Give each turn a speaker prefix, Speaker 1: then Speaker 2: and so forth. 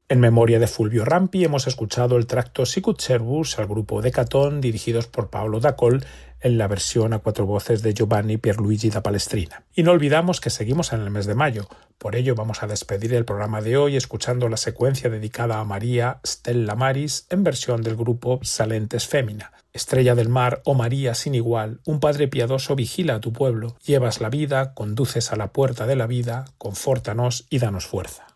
Speaker 1: En memoria de Fulvio Rampi hemos escuchado el tracto Sicut Servus al grupo Decatón, dirigidos por Paolo Dacol, en la versión a 4 voces de Giovanni Pierluigi da Palestrina. Y no olvidamos que seguimos en el mes de mayo, por ello vamos a despedir el programa de hoy escuchando la secuencia dedicada a María Stella Maris en versión del grupo Salentes Femina. Estrella del mar, oh María sin igual, un Padre piadoso vigila a tu pueblo, llevas la vida, conduces a la puerta de la vida, confórtanos y danos fuerza.